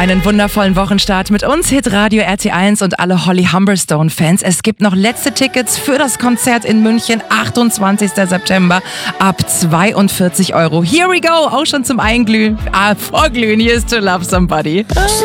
Einen wundervollen Wochenstart mit uns, Hitradio RT1 und alle Holly Humberstone-Fans. Es gibt noch letzte Tickets für das Konzert in München, 28. September, ab 42 €. Here we go, auch schon zum Einglühen. Vorglühen, hier ist To Love Somebody.